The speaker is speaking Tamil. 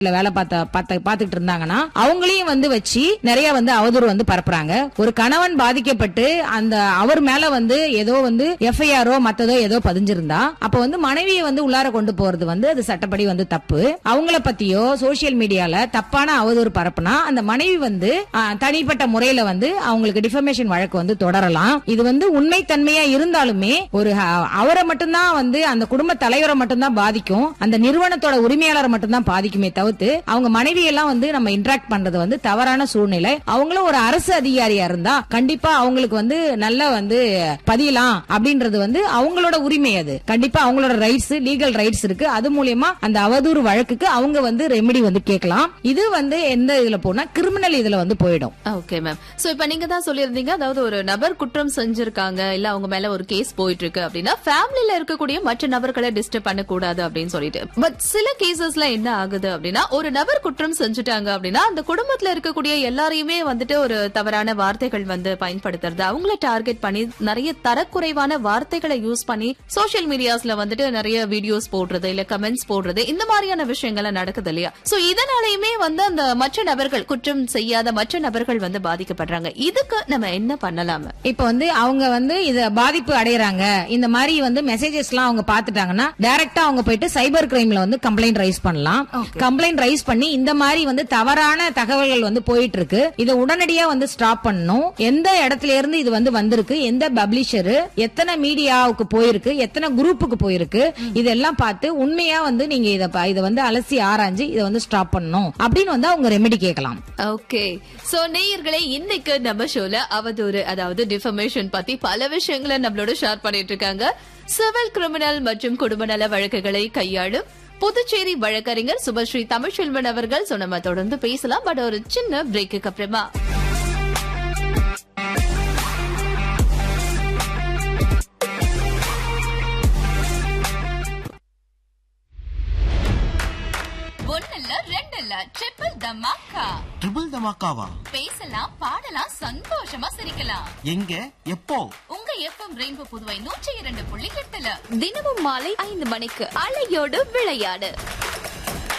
வேலை பாத்துக்கிட்டு இருந்தாங்கன்னா அவங்களையும் வந்து வச்சு நிறைய வந்து அவதூறு வந்து பரப்புறாங்க. ஒரு கணவன் பாதிக்கப்பட்டு அந்த அவர் மேல வந்து ஏதோ வந்து எஃப்ஐஆரோ மத்ததோ ஏதோ பதிஞ்சிருந்தா அப்ப வந்து மனைவியை வந்து உள்ளார கொண்டு போறது வந்து அது சட்டப்படி வந்து தப்பு. அவங்கள பத்தியோ சோசியல் மீடியால தப்பான அவதூறு பரப்புனா அந்த மனைவி வந்து தனிப்பட்ட முறையில வந்து அவங்களுக்கு டிஃபமேஷன் வழக்கு வந்து தொடரலாம். இது வந்து உண்மை தன்மையா இருந்தாலுமே ஒரு அவரை மட்டும்தான் வந்து அந்த குடும்ப தலைவரை மட்டும்தான் பாதிக்கும், அந்த நிறுவனத்தோட உரிமையாளரை மட்டும்தான் பாதிக்குமே தவிர்த்து அவங்க மனைவி எல்லாம் வந்து நம்ம இன்டராக்ட் பண்றது வந்து தவறான சூழ்நிலை. அவங்களும் ஒரு அரசு அதிகாரியா இருந்தா கண்டிப்பா அவங்களுக்கு வந்து நல்ல வந்து பதியலாம் அப்படின்றது வந்து அவங்களோட உரிமை. அது கண்டிப்பா அவங்களோட ரைட்ஸ், லீகல் ரைட்ஸ் இருக்கு. அது மூலமா அந்த அவதூறு வழக்குக்கு அவங்க வந்து ரெமெடி வந்து கேட்கலாம். இது வந்து எந்த இதுல போனா கிரிமினல் இதுல வந்து போயிடும். Okay ma'am. சோ இப்ப நீங்க தான் சொல்லியிருந்தீங்க, அதாவது ஒரு நபர் குற்றம் செஞ்சிருக்காங்க, இல்ல அவங்க மேல ஒரு கேஸ் போயிட்டு இருக்கு அப்படின்னா ஃபேமிலில இருக்கக்கூடிய மற்ற நபர்களை டிஸ்டர்ப் பண்ணக்கூடாது அப்படின்னு சொல்லிட்டு. பட் சில கேசஸ்ல என்ன ஆகுது அப்படின்னா, ஒரு நபர் குற்றம் செஞ்சுட்டாங்க அப்படின்னா அந்த குடும்பத்துல இருக்கக்கூடிய எல்லாரையுமே வந்துட்டு ஒரு தவறான வார்த்தைகள் வந்து பயன்படுத்துறது, அவங்கள டார்கெட் பண்ணி நிறைய தரக்குறைவான வார்த்தைகளை யூஸ் பண்ணி சோசியல் மீடியாஸ்ல வந்துட்டு நிறைய வீடியோஸ் போடுறது, இல்ல கமெண்ட்ஸ் போடுறது, இந்த மாதிரியான விஷயங்கள் நடக்குது இல்லையா? சோ இதனாலயுமே வந்து அந்த மற்ற நபர்கள், குற்றம் செய்யாத மற்ற நபர்கள் வந்து பாதிக்கப்படுறாங்க. இதுக்கு நம்ம என்ன பண்ணலாம்? இப்ப வந்து அவங்க வந்து இத பாதிப்பு அடையறாங்க, இந்த மாதிரி வந்து மெசேஜஸ் எல்லாம் அவங்க பாத்துட்டாங்கன்னா டைரக்டா அவங்க போயிட்டு சைபர் கிரைம்ல வந்து கம்ப்ளைண்ட் ரைஸ் பண்ணலாம். கம்ப்ளைண்ட் ரைஸ் பண்ணி இந்த மாதிரி வந்து தவறான தகவல்கள் வந்து போயிட்டு இருக்கு, இதை உடனடியா வந்து ஸ்டாப் பண்ணணும். எந்த இடத்துல இருந்து இது வந்து வந்திருக்கு, எந்த பப்ளிஷர், எத்தனை மீடியாவுக்கு போயிருக்கு, எத்தனை குரூப்புக்கு போயிருக்கு, இதெல்லாம் பார்த்து உண்மையா வந்து நீங்க இதை வந்து அலசி ஆராய்ஞ்சு இதை வந்து ஸ்டாப் பண்ணணும் அப்படின்னு வந்து அவங்க ரெமெடி கேட்கலாம். ஓகே. சோ நேயர்களே, இன்னைக்கு நம்ம ஷோல அவதூறு, அதாவது டிஃபமேஷன் பத்தி பல விஷயங்களை நம்மளோட ஷேர் பண்ணிட்டு இருக்காங்க. சிவில், கிரிமினல் மற்றும் குடும்ப நல வழக்குகளை கையாளும் புதுச்சேரி வழக்கறிஞர் சுபஸ்ரீ தமிழ்ச்செல்வன் அவர்கள். சோ நம்ம தொடர்ந்து பேசலாம், பட் ஒரு சின்ன பிரேக்கு அப்புறமா. ஒன்னல்ல ரெண்டல்ல ட்ரிபிள் தமாக்கா. ட்ரிபிள் தமாக்காவா? பேசலாம், பாடலாம், சந்தோஷமா சிரிக்கலாம். எங்க, எப்போ? உங்க எஃப்எம் ரெயின்போ புதுவை 102.8 தினமும் மாலை 5 மணிக்கு அலையோடு விளையாடு.